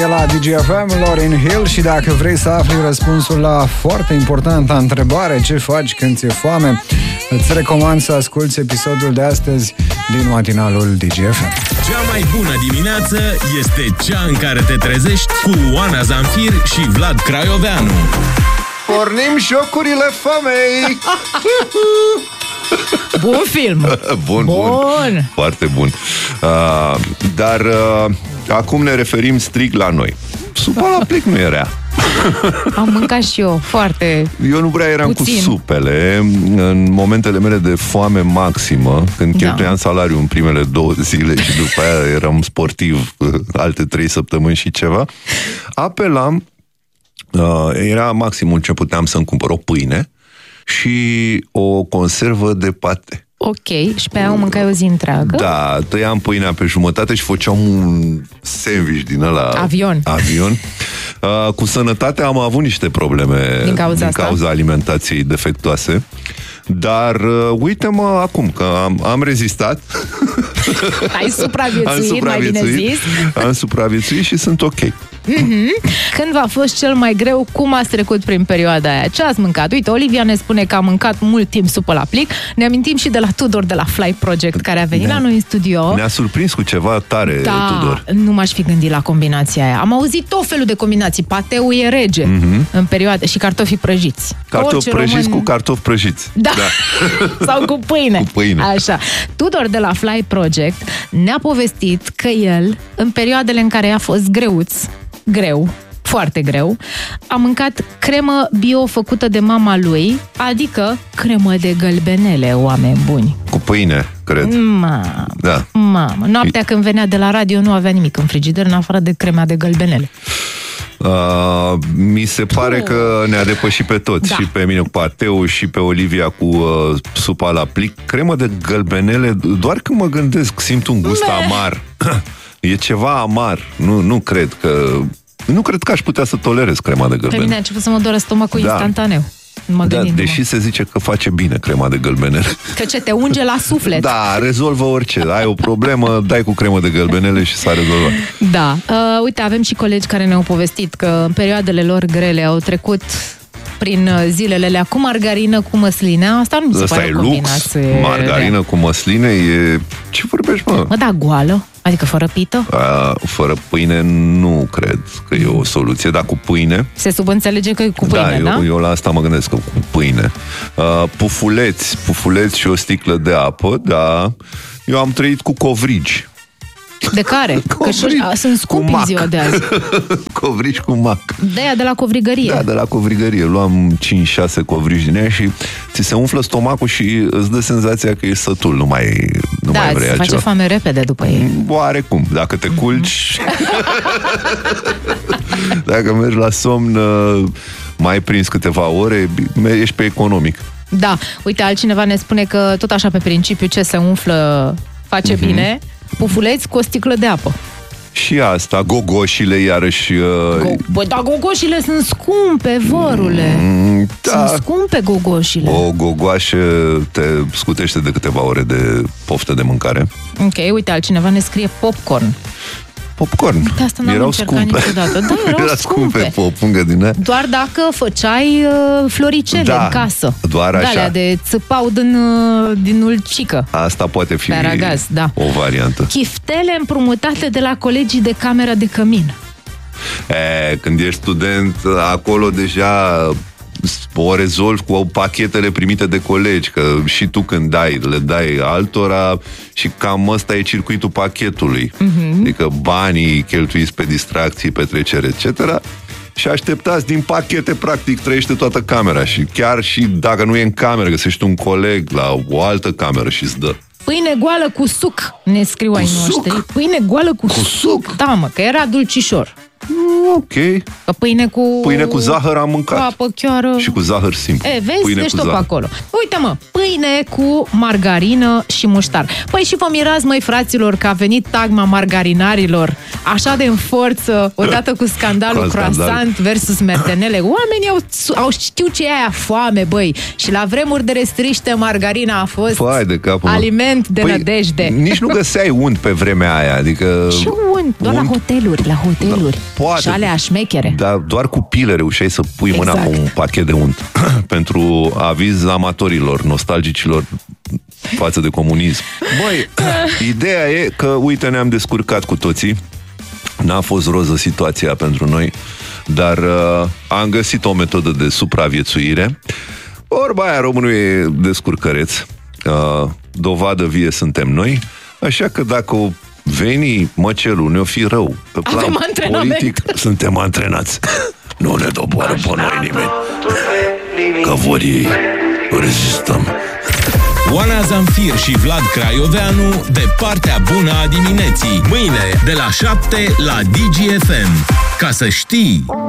la DGFM, Lauryn Hill, și dacă vrei să afli răspunsul la foarte importanta întrebare, ce faci când ți-e foame, îți recomand să asculti episodul de astăzi din matinalul DGFM. Cea mai bună dimineață este cea în care te trezești cu Oana Zanfir și Vlad Craioveanu. Pornim jocurile famei! Bun film! Bun. Foarte bun. Dar acum ne referim strict la noi. Supa la plic nu e rea. Am mâncat și eu foarte Eu nu prea eram puțin cu supele. În momentele mele de foame maximă, când cheltuiam salariul în primele 2 zile și după aia eram sportiv alte 3 săptămâni și ceva, apelam, era maximul ce puteam să-mi cumpăr o pâine și o conservă de pate. Ok, și pe aia o mâncai o zi întreagă? Da, tăiam pâinea pe jumătate și făceam un sandwich din ăla... Avion. Cu sănătatea am avut niște probleme din cauza alimentației defectuoase. Dar uite-mă acum că am rezistat. Ai supraviețuit, mai bine zis. Am supraviețuit și sunt ok. Când v-a fost cel mai greu, cum ați trecut prin perioada aia? Ce ați mâncat? Uite, Olivia ne spune că a mâncat mult timp supă la plic. Ne amintim și de la Tudor de la Fly Project, care a venit la noi în studio. Ne-a surprins cu ceva tare, Tudor. Nu m-aș fi gândit la combinația aia. Am auzit tot felul de combinații. Pateu e rege în perioadă și cartofi prăjiți. Cartofi prăjiți cu cartofi prăjiți. Da. Sau cu pâine. Cu pâine. Așa. Tudor de la Fly Project ne-a povestit că el, în perioadele în care a fost greu, foarte greu, a mâncat cremă bio făcută de mama lui, adică cremă de gălbenele, oameni buni. Cu pâine, cred. Mamă. Noaptea când venea de la radio nu avea nimic în frigider, în afară de crema de gălbenele. Mi se pare că ne-a depășit pe toți, și pe mine cu pateu și pe Olivia cu supa la plic. Cremă de gălbenele, doar când mă gândesc, simt un gust amar. E ceva amar. Nu cred că aș putea să tolerez crema de gălbenele. Pe mine a început să mă doară stomacul instantaneu. Deși se zice că face bine crema de gălbenele. Că ce te unge la suflet. Da, rezolvă orice. Ai o problemă, dai cu cremă de gălbenele și s-a rezolvat. Da. Uite, avem și colegi care ne-au povestit că în perioadele lor grele au trecut prin zilele alea cu margarină, cu măsline. Asta nu mi se pare o combinație. Lux, margarină cu măsline e... Ce vorbești, mă? Mă, da, goală? Adică fără pită? Fără pâine nu cred că e o soluție, dar cu pâine... Se subînțelege că e cu pâine, da? Eu la asta mă gândesc, că cu pâine. Pufuleți și o sticlă de apă, da. Eu am trăit cu covrigi. De care? Că sunt scumpi în ziua de azi. Covrigi cu mac. De la covrigărie. Da, de la covrigărie. Luam 5-6 covrigi din ea și ți se umflă stomacul și îți dă senzația că ești sătul, nu mai vrei altceva. Da, îți face foame repede după ei. Oarecum, dacă te culci, dacă mergi la somn, mai prins câteva ore, ești pe economic. Da, uite, altcineva ne spune că tot așa pe principiu ce se umflă face bine. Pufuleți cu o sticlă de apă. Și asta, gogoșile iarăși... Dar gogoșile sunt scumpe, vărule. Sunt scumpe gogoșile. O gogoașă te scutește de câteva ore de poftă de mâncare. Ok, uite, altcineva ne scrie popcorn. Popcorn. Asta n-am încercat niciodată. Da, erau scumpe. Pe o pungă din aia. Doar dacă făceai floricele în casă. Doar așa. Alea de țăpau din ulcică. Asta poate fi aragaz, o variantă. Chiftele împrumutate de la colegii de camera de cămin. Când ești student, acolo deja o rezolvi cu pachetele primite de colegi, că și tu când le dai altora și cam ăsta e circuitul pachetului. Adică banii cheltuiți pe distracții, petrecere, etc. Și așteptați din pachete, practic, trăiește toată camera. Și chiar și dacă nu e în cameră, găsești un coleg la o altă cameră și îți dă. Pâine goală cu suc, ne scriu ai noștri. Pâine goală cu suc. Da, mă, că era dulcișor. Ok. Că pâine cu zahăr am mâncat. Apă chiară. Și cu zahăr simplu. Vezi, pâine deci cu tot pe zahăr. acolo. Uite mă, pâine cu margarină și muștar. Păi și vă mirați, măi, fraților, că a venit tagma margarinarilor așa de în forță, odată cu scandalul croissant versus mertenele. Oamenii au știu ce e aia foame, băi. Și la vremuri de restriște, margarina a fost aliment de nădejde. Nici nu găseai unt pe vremea aia. Adică ce unt? Doar la hoteluri. Da, poate. Și alea șmechere. Dar doar cu pile reușeai să pui mâna cu un pachet de unt. Pentru aviz amatorilor, nostalgicilor față de comunism. Băi, ideea e că, uite, ne-am descurcat cu toții. N-a fost roză situația pentru noi, dar am găsit o metodă de supraviețuire. Vorba aia, românul e descurcăreț. Dovadă vie suntem noi. Așa că dacă o veni măcelul, ne-o fi rău. Pe plan politic, suntem antrenați. Nu ne doboară pe noi nimeni. Că vor ei, rezistăm. Oana Zamfir și Vlad Craioveanu de partea bună a dimineții. Mâine de la 7 la DGFM. Ca să știi...